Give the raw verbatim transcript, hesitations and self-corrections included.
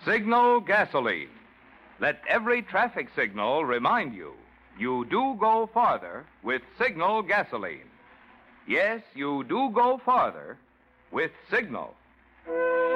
Signal gasoline. Let every traffic signal remind you, you do go farther with Signal gasoline. Yes, you do go farther with Signal.